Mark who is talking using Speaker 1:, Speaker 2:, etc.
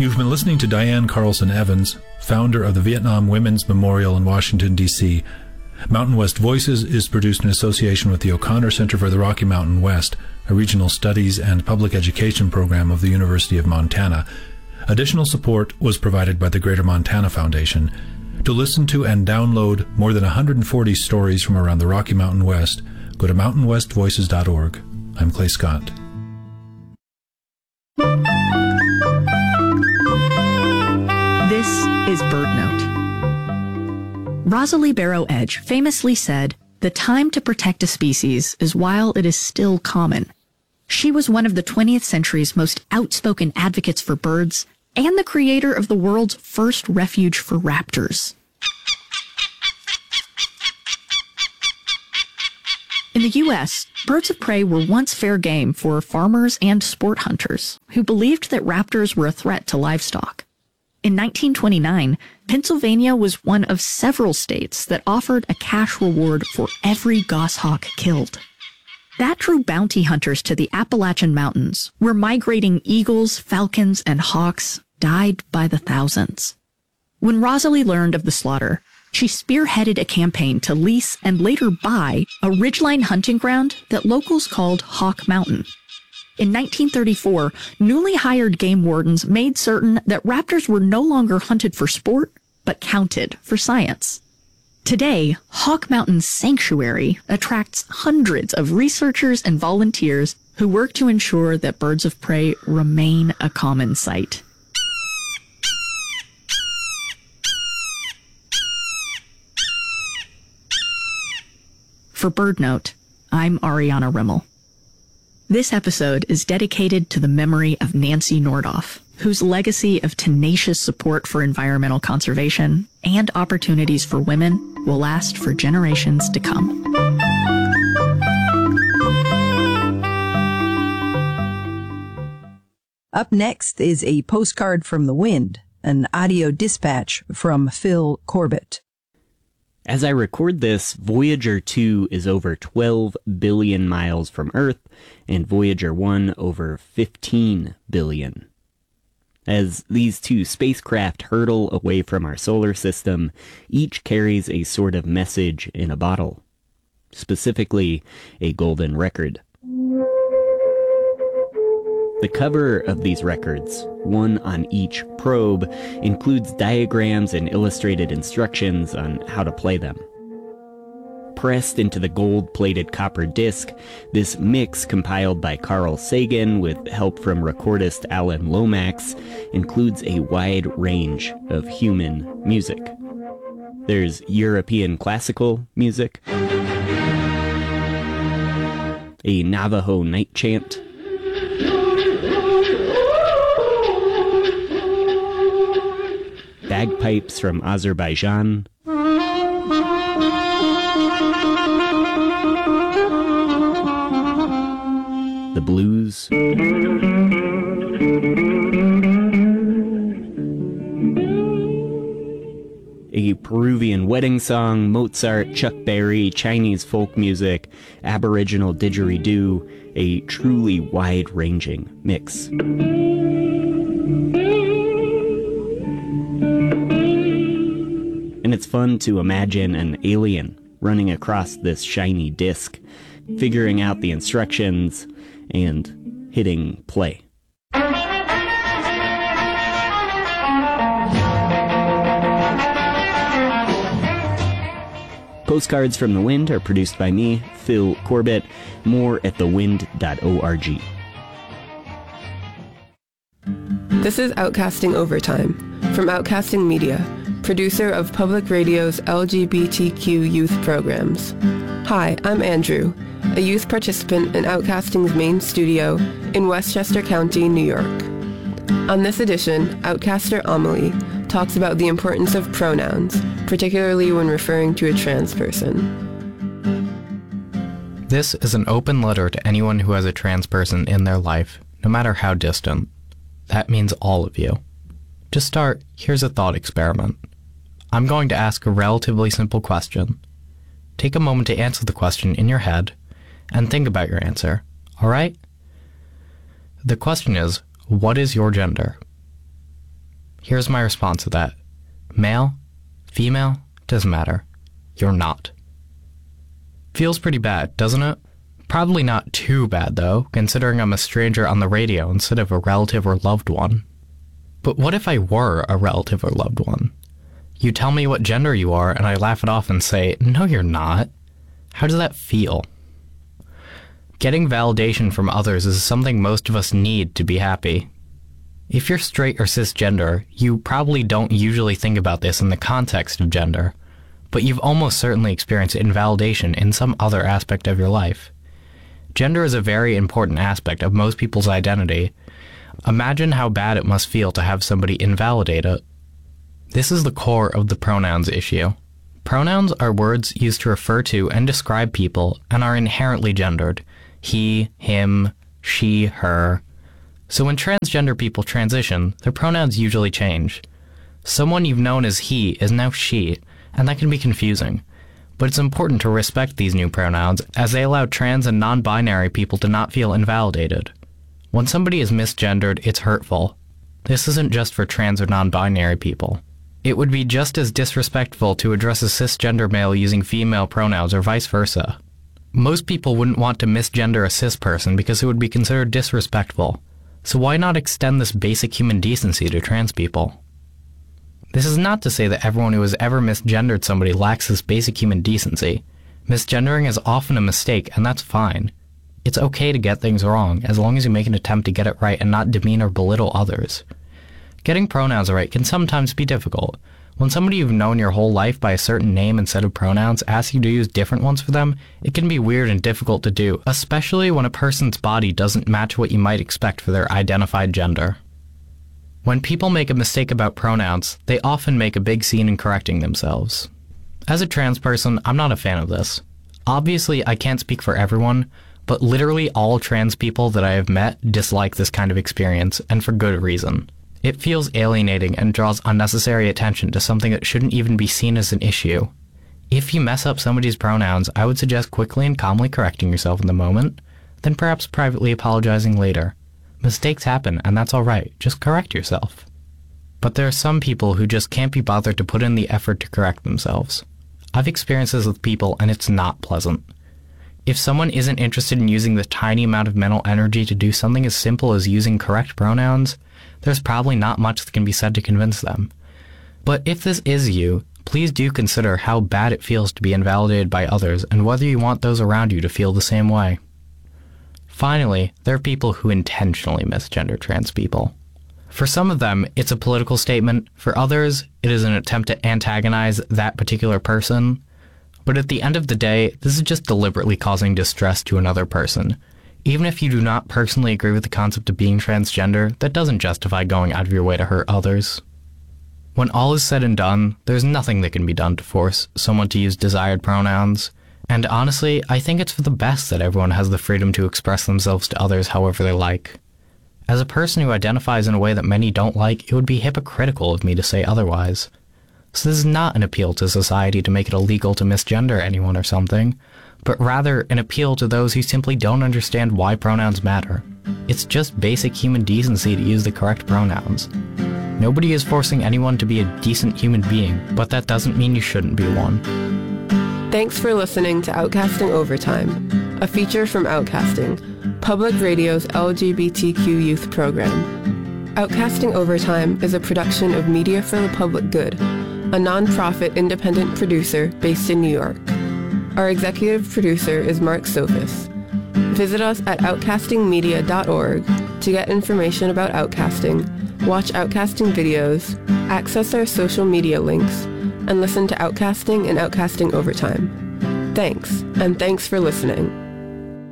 Speaker 1: You've been listening to Diane Carlson Evans, founder of the Vietnam Women's Memorial in Washington, D.C. Mountain West Voices is produced in association with the O'Connor Center for the Rocky Mountain West, a regional studies and public education program of the University of Montana. Additional support was provided by the Greater Montana Foundation. To listen to and download more than 140 stories from around the Rocky Mountain West, go to mountainwestvoices.org. I'm Clay Scott.
Speaker 2: This is BirdNote. Rosalie Barrow Edge famously said, "The time to protect a species is while it is still common." She was one of the 20th century's most outspoken advocates for birds and the creator of the world's first refuge for raptors. In the U.S., birds of prey were once fair game for farmers and sport hunters who believed that raptors were a threat to livestock. In 1929, Pennsylvania was one of several states that offered a cash reward for every goshawk killed. That drew bounty hunters to the Appalachian Mountains, where migrating eagles, falcons, and hawks died by the thousands. When Rosalie learned of the slaughter, she spearheaded a campaign to lease and later buy a ridgeline hunting ground that locals called Hawk Mountain. In 1934, newly hired game wardens made certain that raptors were no longer hunted for sport, but counted for science. Today, Hawk Mountain Sanctuary attracts hundreds of researchers and volunteers who work to ensure that birds of prey remain a common sight. For BirdNote, I'm Ariana Rimmel. This episode is dedicated to the memory of Nancy Nordoff, whose legacy of tenacious support for environmental conservation and opportunities for women will last for generations to come.
Speaker 3: Up next is a postcard from the wind, an audio dispatch from Phil Corbett.
Speaker 4: As I record this, Voyager 2 is over 12 billion miles from Earth, and Voyager 1 over 15 billion. As these two spacecraft hurtle away from our solar system, each carries a sort of message in a bottle. Specifically, a golden record. The cover of these records, one on each probe, includes diagrams and illustrated instructions on how to play them. Pressed into the gold-plated copper disc, this mix compiled by Carl Sagan with help from recordist Alan Lomax includes a wide range of human music. There's European classical music, a Navajo night chant, bagpipes from Azerbaijan, the blues, a Peruvian wedding song, Mozart, Chuck Berry, Chinese folk music, Aboriginal didgeridoo, a truly wide-ranging mix. And it's fun to imagine an alien running across this shiny disc, figuring out the instructions, and hitting play. Postcards from the Wind are produced by me, Phil Corbett. More at thewind.org.
Speaker 5: This is Outcasting Overtime from Outcasting Media, producer of Public Radio's LGBTQ youth programs. Hi, I'm Andrew, a youth participant in Outcasting's main studio in Westchester County, New York. On this edition, Outcaster Amelie talks about the importance of pronouns, particularly when referring to a trans person.
Speaker 6: This is an open letter to anyone who has a trans person in their life, no matter how distant. That means all of you. To start, here's a thought experiment. I'm going to ask a relatively simple question. Take a moment to answer the question in your head and think about your answer, all right? The question is, what is your gender? Here's my response to that. Male, female, doesn't matter. You're not. Feels pretty bad, doesn't it? Probably not too bad, though, considering I'm a stranger on the radio instead of a relative or loved one. But what if I were a relative or loved one? You tell me what gender you are, and I laugh it off and say, no, you're not. How does that feel? Getting validation from others is something most of us need to be happy. If you're straight or cisgender, you probably don't usually think about this in the context of gender, but you've almost certainly experienced invalidation in some other aspect of your life. Gender is a very important aspect of most people's identity. Imagine how bad it must feel to have somebody invalidate it. This is the core of the pronouns issue. Pronouns are words used to refer to and describe people and are inherently gendered. He, him, she, her. So when transgender people transition, their pronouns usually change. Someone you've known as he is now she, and that can be confusing. But it's important to respect these new pronouns as they allow trans and non-binary people to not feel invalidated. When somebody is misgendered, it's hurtful. This isn't just for trans or non-binary people. It would be just as disrespectful to address a cisgender male using female pronouns or vice versa. Most people wouldn't want to misgender a cis person because it would be considered disrespectful. So why not extend this basic human decency to trans people? This is not to say that everyone who has ever misgendered somebody lacks this basic human decency. Misgendering is often a mistake, and that's fine. It's okay to get things wrong, as long as you make an attempt to get it right and not demean or belittle others. Getting pronouns right can sometimes be difficult. When somebody you've known your whole life by a certain name and set of pronouns asks you to use different ones for them, it can be weird and difficult to do, especially when a person's body doesn't match what you might expect for their identified gender. When people make a mistake about pronouns, they often make a big scene in correcting themselves. As a trans person, I'm not a fan of this. Obviously, I can't speak for everyone, but literally all trans people that I have met dislike this kind of experience, and for good reason. It feels alienating and draws unnecessary attention to something that shouldn't even be seen as an issue. If you mess up somebody's pronouns, I would suggest quickly and calmly correcting yourself in the moment, then perhaps privately apologizing later. Mistakes happen, and that's alright, just correct yourself. But there are some people who just can't be bothered to put in the effort to correct themselves. I've experienced this with people, and it's not pleasant. If someone isn't interested in using the tiny amount of mental energy to do something as simple as using correct pronouns, there's probably not much that can be said to convince them. But if this is you, please do consider how bad it feels to be invalidated by others and whether you want those around you to feel the same way. Finally, there are people who intentionally misgender trans people. For some of them, it's a political statement. For others, it is an attempt to antagonize that particular person. But at the end of the day, this is just deliberately causing distress to another person. Even if you do not personally agree with the concept of being transgender, that doesn't justify going out of your way to hurt others. When all is said and done, there's nothing that can be done to force someone to use desired pronouns. And honestly, I think it's for the best that everyone has the freedom to express themselves to others however they like. As a person who identifies in a way that many don't like, it would be hypocritical of me to say otherwise. So this is not an appeal to society to make it illegal to misgender anyone or something, but rather an appeal to those who simply don't understand why pronouns matter. It's just basic human decency to use the correct pronouns. Nobody is forcing anyone to be a decent human being, but that doesn't mean you shouldn't be one.
Speaker 5: Thanks for listening to Outcasting Overtime, a feature from Outcasting, Public Radio's LGBTQ youth program. Outcasting Overtime is a production of Media for the Public Good, a non-profit independent producer based in New York. Our executive producer is Mark Sophis. Visit us at outcastingmedia.org to get information about Outcasting, watch Outcasting videos, access our social media links, and listen to Outcasting and Outcasting Overtime. Thanks, and thanks for listening.